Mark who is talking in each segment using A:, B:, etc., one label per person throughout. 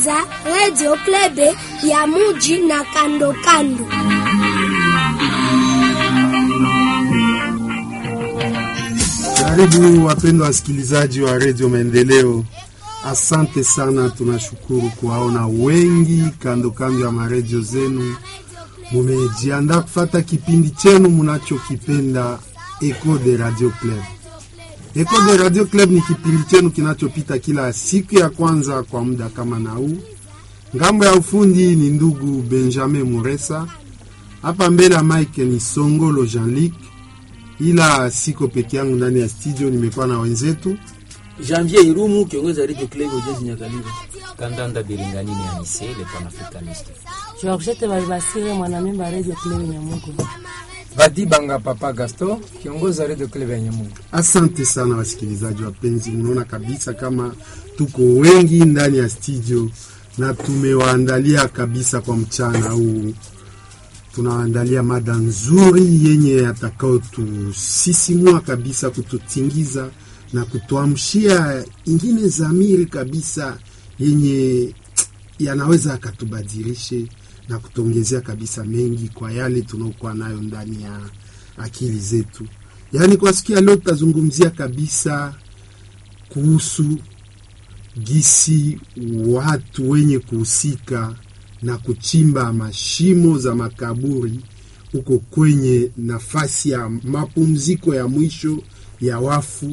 A: kusikiliza Radio Klebe ya Muji na kando kando.
B: Karibu wapendwa wasikilizaji wa Radio Maendeleo. Asante sana, tunashukuru kuwaona wengi kando kando ya maredio zenu. Mumejiandaa kufuata kipindi chenu mnachokipenda, Echo de Radio Club. Echo de Radio Club ni kipindi chenu kinachopita kila siku ya kwanza kwa muda kama na huu. Ngambo ya ufundi ni ndugu Benjamin Muresa. Hapa mbele ya Mike ni Songolo Jean-Luc. Ila siko peke yangu ndani ya studio, nimekuwa na wenzetu
C: Janvier Irumu, kiongozi wa Radio Club Ujenzi Nyakaliba.
D: Kandanda Biringani ni Anise, le panafricaniste.
E: Joakushete Balibasire, mwanamemba wa Radio Club Nyamugo.
F: Badi Banga Papa Gaston, kiongozi wa Radio Club Nyamugo.
B: Asante sana wasikilizaji wapenzi, mnaona kabisa kama tuko wengi ndani ya studio na tumewaandalia kabisa kwa mchana huu. Tunaandalia mada nzuri yenye atakao tusisimua kabisa, kututingiza na kutuamshia ingine zamiri kabisa yenye yanaweza akatubadilishe na kutuongezea kabisa mengi kwa yale tunaokuwa nayo ndani ya akili zetu. Yaani kwa siku ya leo tutazungumzia kabisa kuhusu gisi watu wenye kuhusika na kuchimba mashimo za makaburi huko kwenye nafasi ya mapumziko ya mwisho ya wafu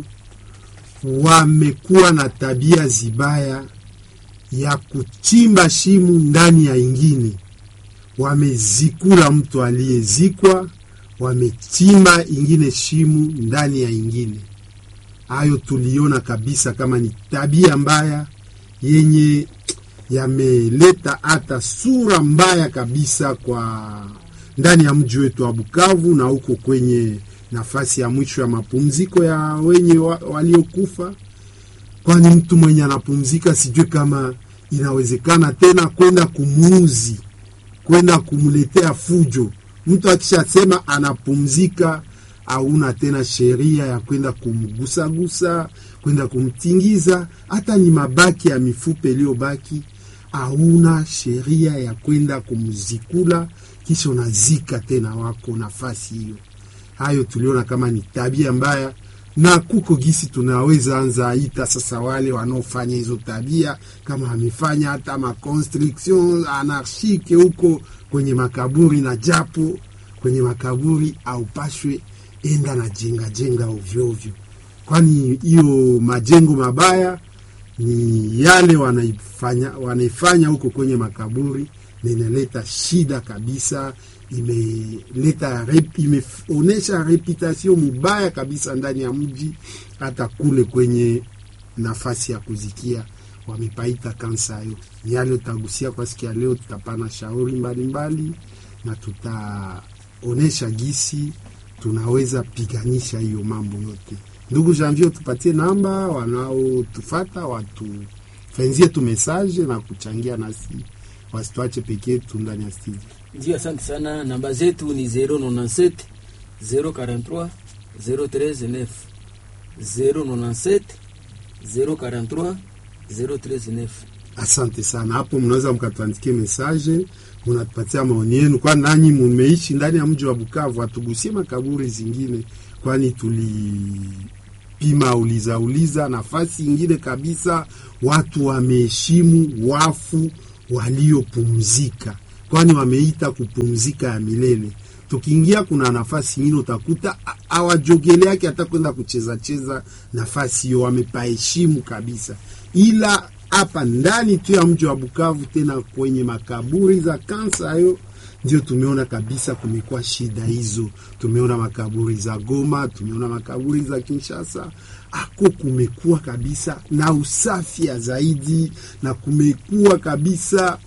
B: wamekuwa na tabia zibaya ya kuchimba shimu ndani ya ingine. Wamezikula mtu aliyezikwa, wamechimba ingine shimu ndani ya ingine. Hayo tuliona kabisa kama ni tabia mbaya yenye yameleta hata sura mbaya kabisa kwa ndani ya mji wetu wa Bukavu na huko kwenye nafasi ya mwisho ya mapumziko ya wenye waliokufa. Kwani mtu mwenye anapumzika sijui kama inawezekana tena kwenda kumuuzi, kwenda kumletea fujo. Mtu akishasema anapumzika, hauna tena sheria ya kwenda kumgusa, kwenda kumtingiza. Hata ni mabaki ya mifupa iliyobaki, hauna sheria ya kwenda kumzikula kisha unazika tena wako nafasi hiyo. Hayo tuliona kama ni tabia mbaya, na kuko gisi tunaweza anza ita sasa wale wanaofanya hizo tabia kama amefanya hata ma construction anarchike huko kwenye makaburi, na japo kwenye makaburi au pashwe enda na jenga ovyo ovyo, kwani hiyo majengo mabaya ni yale wanaifanya huko kwenye makaburi, na inaleta shida kabisa. Imeonesha reputation mubaya kabisa ndani ya mji, hata kule kwenye nafasi ya kuzikia wamepaita kansa hiyo. Yale utagusia kwa siku ya leo, tutapana shauri mbalimbali na tutaonesha gisi tunaweza piganisha hiyo mambo yote. Ndugu Janvier, tupatie namba wanaotufata watu fenzie tu message na kuchangia nasi, wasituache pekee yetu ndani ya studio.
C: Ndio, asante sana. Namba zetu ni 097 043 039 097 043 039.
B: Asante sana. Hapo mnaweza mkatuandikia message, mnatupatia maoni yenu, kwa nani mmeishi ndani ya mji wa Bukavu. Atugusie makaburi zingine, kwani tulipima uliza nafasi nyingine kabisa watu wameheshimu wafu waliopumzika, kwani wameita kupumzika ya milele. Tukiingia kuna nafasi nyingine utakuta awajogele yake hata kwenda kucheza nafasi hiyo, wamepaheshimu kabisa. Ila hapa ndani tu ya mji wa Bukavu, tena kwenye makaburi za kansa hayo, ndio tumeona kabisa kumekuwa shida hizo. Tumeona makaburi za Goma, tumeona makaburi za Kinshasa, ako kumekuwa kabisa na usafi zaidi, na kumekuwa kabisa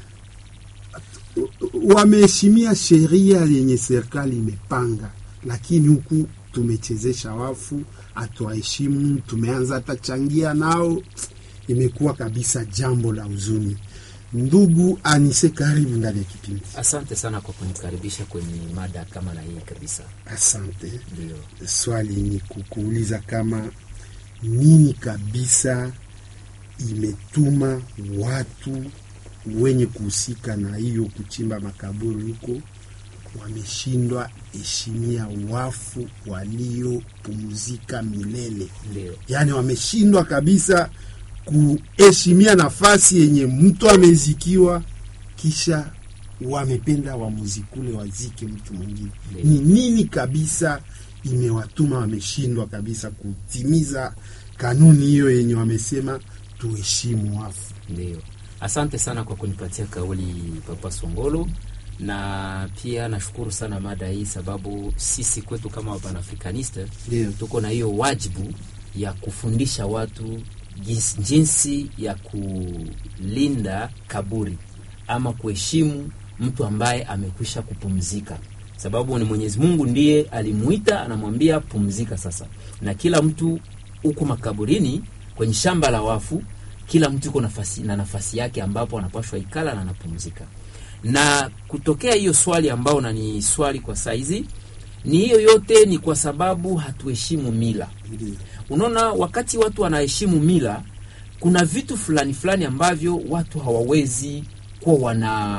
B: wameheshimia sheria yenye serikali imepanga, lakini huku tumechezesha wafu, atuwaheshimu, tumeanza atachangia nao, imekuwa kabisa jambo la huzuni. Ndugu Anise, karibu ndani ya kipindi.
D: Asante sana kwa kunikaribisha kwenye mada kama na hii kabisa.
B: Asante.
D: Ndio.
B: Swali ni kukuuliza kama nini kabisa imetuma watu wenye kuhusika na hiyo kuchimba makaburi huko wameshindwa heshimia wafu waliopumzika milele.
D: Ndio.
B: Yaani wameshindwa kabisa kuheshimia nafasi yenye mtu amezikiwa, kisha wamependa wamuzikule wazike mtu mwingine. Ni nini kabisa imewatuma wameshindwa kabisa kutimiza kanuni hiyo yenye wamesema tuheshimu wafu?
D: Ndio. Asante sana kwa kunipatia kauli Papa Songolo, na pia nashukuru sana mada hii, sababu sisi kwetu kama Pan-Africaniste tuko na hiyo wajibu ya kufundisha watu jinsi ya kulinda kaburi ama kuheshimu mtu ambaye amekwisha kupumzika, sababu ni Mwenyezi Mungu ndiye alimuita, anamwambia pumzika sasa. Na kila mtu huko makaburini kwenye shamba la wafu, kila mtu yuko nafasi yake ambapo anapaswa ikala na anapumzika. Na kutokea hiyo swali ambao na ni swali kwa saizi, ni hiyo yote ni kwa sababu hatuheshimu mila. Unaona, wakati watu wanaheshimu mila, kuna vitu fulani fulani ambavyo watu hawawezi kuwa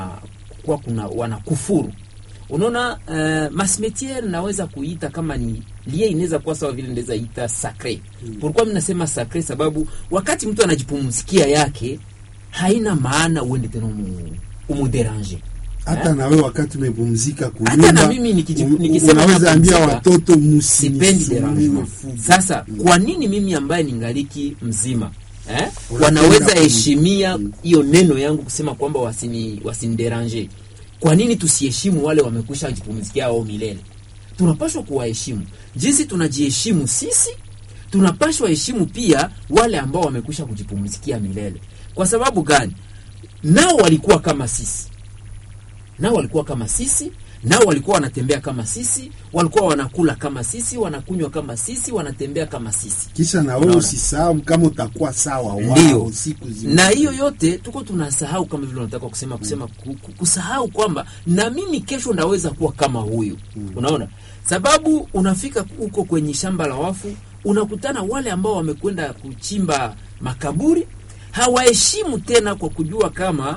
D: wanakufuru. Unaona, masmetiere naweza kuita kama ni lie, inaweza kuwa sawa vile ndeza ita sacre. Pourquoi mimi nasema sacre? Sababu wakati mtu anajipumzikia yake, haina maana uende tena umuderange.
B: Hata na wewe wakati umepumzika kunyumba,
D: hata na mimi nikisema
B: unaweza ambia watoto
D: msipendi derangement. Sasa kwa nini mimi ambaye ningaliki mzima wanaweza heshimia hiyo neno yangu kusema kwamba wasiniderange? Kwa nini tusiheshimu wale wamekwisha kujipumzikia au milele? Tunapaswa kuwaheshimu. Jinsi tunajiheshimu sisi, tunapaswa heshimu pia wale ambao wamekwisha kujipumzikia milele. Kwa sababu gani? Nao walikuwa kama sisi. Nao walikuwa wanatembea kama sisi, walikuwa wanakula kama sisi, wanakunywa kama sisi, wanatembea kama sisi.
B: Kisha na wewe usisahau kama utakuwa sawa
D: wao siku zima. Na hiyo yote tuko tunasahau, kama vile unataka kusahau kwamba na mimi kesho ndaweza kuwa kama huyu. Unaona? Sababu unafika huko kwenye shamba la wafu, unakutana wale ambao wamekwenda kuchimba makaburi, hawaheshimu tena kwa kujua kama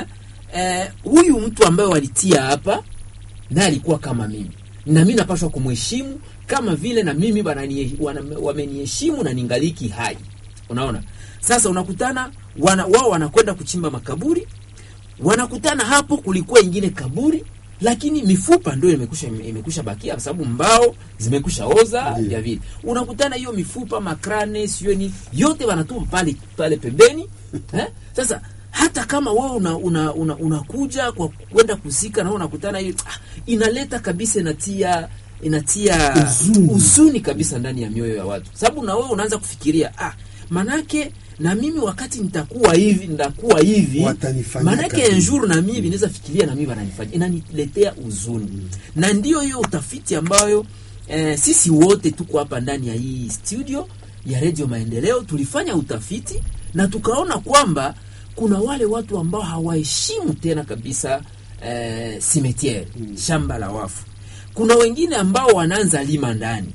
D: huyu mtu ambaye walitia hapa na alikuwa kama mimi, na mimi napaswa kumheshimu kama vile na mimi wameniheshimu na ningaliki hai. Unaona? Sasa unakutana wao wanakwenda kuchimba makaburi, wanakutana hapo kulikuwa ingine kaburi, lakini mifupa ndio imekusha bakia kwa sababu mbao zimekusha oza ya vile. Unakutana hiyo mifupa, makrane, sioni yote wanatupa pale pembeni. Sasa hata kama wewe unakuja kwa kwenda kusika na unakutana hiyo, inaleta kabisa, inatia huzuni kabisa ndani ya mioyo ya watu. Sababu na wewe unaanza kufikiria, manake na mimi wakati nitakuwa hivi manake un jour na mimi naweza fikiria na mimi wananifanya, inaniletea huzuni. Na ndio hiyo utafiti ambayo sisi wote tuko hapa ndani ya hii studio ya Radio Maendeleo tulifanya utafiti, na tukaona kwamba kuna wale watu ambao hawaheshimu tena kabisa cimetière, shamba la wafu. Kuna wengine ambao wanaanza lima ndani.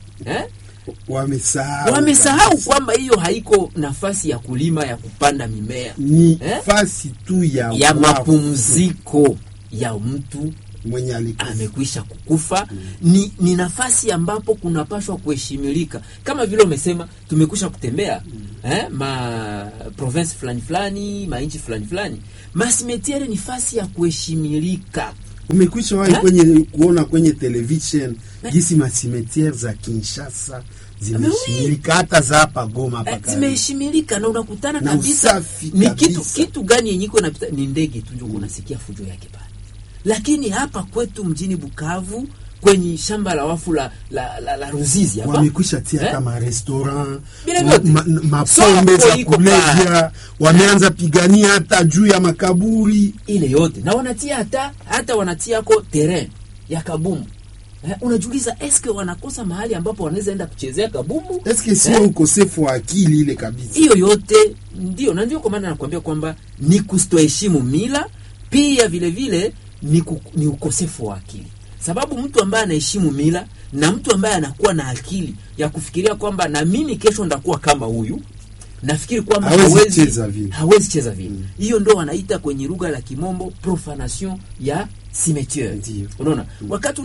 D: Wamesahau kwamba hiyo haiko nafasi ya kulima, ya kupanda mimea.
B: Ni nafasi tu ya
D: mapumziko ya mtu
B: mwenye
D: amekwisha kukufa. Ni nafasi ambapo kunapaswa kuheshimilika. Kama vile umesema tumekwisha kutembea ma province fulani, ma nchi fulani. Masimetiere ni nafasi ya kuheshimilika.
B: Umekwisha wahi kuona kwenye television jinsi masimetiere za Kinshasa zimeheshimilika, hata za hapa Goma hapa
D: zimeheshimilika, na unakutana kabisa ni kitu gani yenye iko napita, ni ndege tu ndio unasikia fujo yake pale. Lakini hapa kwetu mjini Bukavu kwenye shamba la wafu la Ruzizi hapa
B: wamekwisha tia kama restaurant, mapombe za kulevya, wameanza pigania hata juu ya makaburi
D: ile yote, na wanatia hata wanatia ko terrain ya kabumbu. Unajiuliza, eske wanakosa mahali ambapo wanaweza enda kuchezea kabumbu?
B: Eske sio ukosefu wa akili ile kabisa?
D: Hiyo yote ndio, na ndio kwa maana nakwambia kwamba ni kustoheshimu mila, pia vile ni ukosefu wa akili. Sababu mtu ambaye anaheshimu mila na mtu ambaye anakuwa na akili ya kufikiria kwamba na mimi kesho ndakuwa kama huyu, nafikiri kwamba hawezi cheza vile. Hiyo ndo wanaita kwenye lugha la Kimombo profanation ya cimetière. Unaona, wakati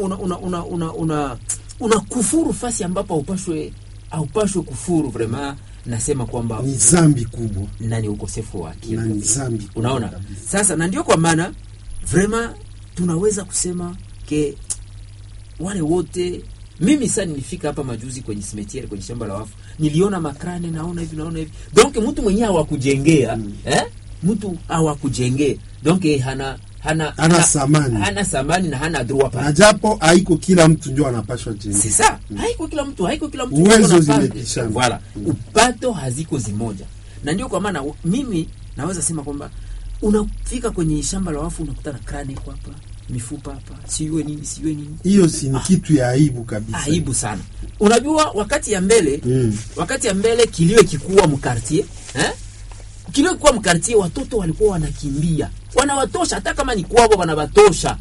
D: una kufuru fasi ambapo haupashwe kufuru, vraiment nasema kwamba
B: ni zambi kubwa
D: na ni ukosefu wa akili.
B: Ni zambi.
D: Unaona? Sasa na ndio kwa maana vraiment tunaweza kusema ke wale wote, mimi sasa nilifika hapa majuzi kwenye cimetière, kwenye shamba la wafu, niliona makrane, naona hivi. Donc mtu mwenyewe hawakujengea, mtu hawakujengea. Donc hana samani na hana droit pa.
B: Ajapo haiko kila mtu ndio anapaswa jenga.
D: Sasa haiko kila mtu
B: uwezo zimepishana.
D: Voilà. Upato haziko zimoja. Na ndio kwa maana mimi naweza sema kwamba unafika kwenye shamba la wafu unakutana krane kwa hapa, mifupa hapa, siwe nini.
B: Hiyo si ni kitu ya aibu kabisa.
D: Aibu sana. Unajua wakati ya mbele kilio kikuwa mkartier, kilio kikuwa mkartier, watoto walikuwa wanakimbia. Wanawatosha hata kama ni kwao wanawatosha.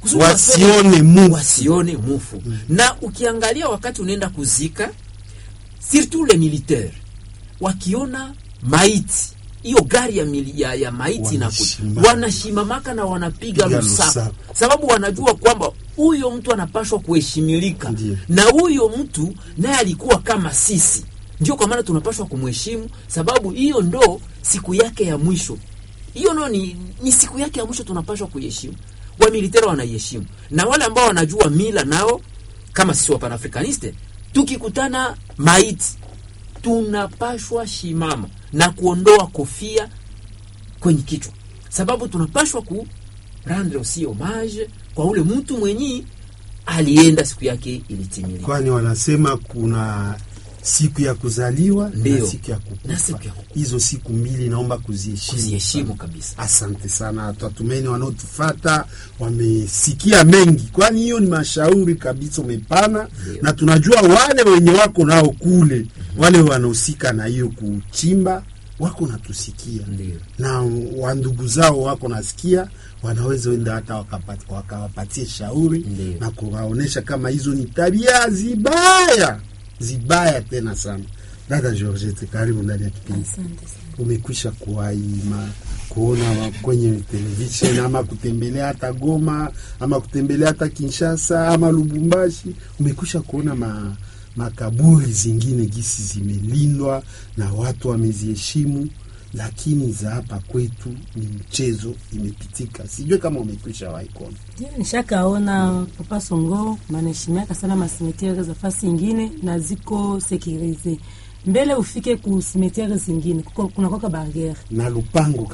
D: Wasione mufu. Na ukiangalia wakati unaenda kuzika, surtout les militaires, wakiona maiti, hiyo gari ya maiti na wanashimamaka na wanapiga lusaku, sababu wanajua kwamba huyo mtu anapaswa kuheshimilika. Na huyo mtu naye alikuwa kama sisi. Ndio kwa maana tunapaswa kumheshimu, sababu hiyo ndo siku yake ya mwisho. Hiyo no ni siku yake ya mwisho, tunapaswa kuheshimu. Wa militari wanaiheshimu. Na wale ambao wanajua mila nao, kama sisi wa Pan-Africaniste, tukikutana maiti tunapashwa shimama na kuondoa kofia kwenye kichwa, sababu tunapashwa ku rendre aussi hommage kwa ule mtu mwenye alienda siku yake ilitimilika.
B: Kwani wanasema kuna siku ya kuzaliwa na siku ya kukufa. Hizo siku mbili naomba kuziheshimu
D: kabisa.
B: Asante sana. Tutumeni wanaotufuata wamesikia mengi, kwani hiyo ni mashauri kabisa umepana. Na tunajua wale wenye wako nao kule, wale wanahusika na hiyo kuchimba wako natusikia. Na wandugu zao wako nasikia, wanaweza wenda hata wakawapatie shauri na kuwaonesha kama hizo ni tabia zibaya tena sana. Dada Georgette, karibu ndani ya kipindi. Umekwisha kuona kwenye television ama kutembelea hata Goma ama kutembelea hata Kinshasa ama Lubumbashi, umekwisha kuona makaburi zingine gisi zimelindwa na watu wameziheshimu, lakini za hapa kwetu ni mchezo imepitika. Sijui kama umekwisha waikona.
E: Nishakaona Papa Songo maneshimaka sana masimetiere za fasi nyingine na ziko sekirize. Mbele ufike ku simetiere zingine kuna kwa barriere
B: na lupango